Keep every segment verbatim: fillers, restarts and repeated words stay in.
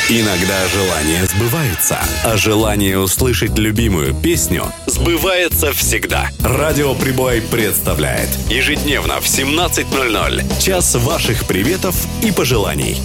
Иногда желания сбываются, а желание услышать любимую песню сбывается всегда. Радио Прибой представляет ежедневно в семнадцать ноль ноль час ваших приветов и пожеланий.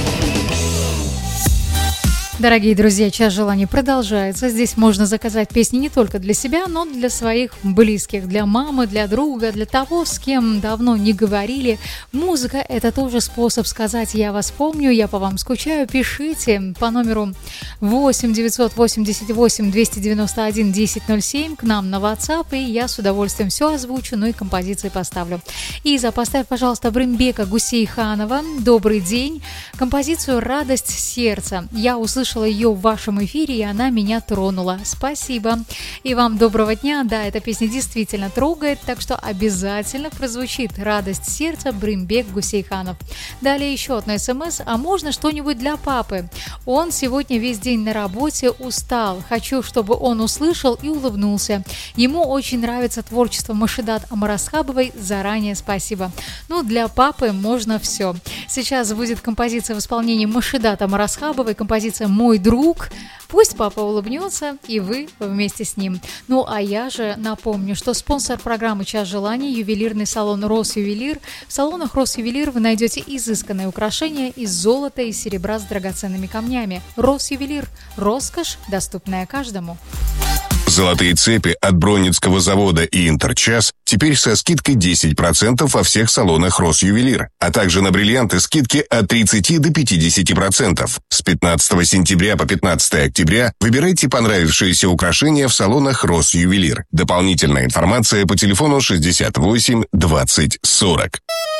Дорогие друзья, час желаний продолжается. Здесь можно заказать песни не только для себя, но и для своих близких, для мамы, для друга, для того, с кем давно не говорили. Музыка – это тоже способ сказать «я вас помню», «я по вам скучаю». Пишите по номеру восемь девятьсот восемьдесят восемь двести девяносто один десять ноль семь к нам на WhatsApp, и я с удовольствием все озвучу, ну и композиции поставлю. Иза, поставь, пожалуйста, Бримбека Гусейханова «Добрый день», композицию «Радость сердца». Я услышала ее в вашем эфире, и она меня тронула. Спасибо. И вам доброго дня. Да, эта песня действительно трогает, так что обязательно прозвучит «Радость сердца» Бримбек Гусейханов. Далее еще одно смс. А можно что-нибудь для папы? Он сегодня весь день на работе, устал. Хочу, чтобы он услышал и улыбнулся. Ему очень нравится творчество Машидат Амарасхабовой. Заранее спасибо. Ну, для папы можно все. Сейчас будет композиция в исполнении Машидат Амарасхабовой, композиция «Мой друг». Пусть папа улыбнется, и вы вместе с ним. Ну, а я же напомню, что спонсор программы «Час желаний» – ювелирный салон «Росювелир». В салонах «Росювелир» вы найдете изысканные украшения из золота и серебра с драгоценными камнями. «Росювелир» – роскошь, доступная каждому. Золотые цепи от Бронницкого завода и Интерчас теперь со скидкой десять процентов во всех салонах Росювелир, а также на бриллианты скидки от тридцати до пятидесяти процентов. С пятнадцатого сентября по пятнадцатое октября выбирайте понравившиеся украшения в салонах Росювелир. Дополнительная информация по телефону шестьдесят восемь двадцать сорок.